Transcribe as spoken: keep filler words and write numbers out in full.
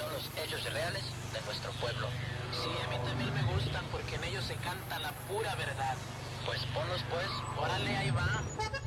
son los hechos reales de nuestro pueblo. Sí, a mí también me gustan porque en ellos se canta la pura verdad. Pues ponlos pues. Órale, ahí va.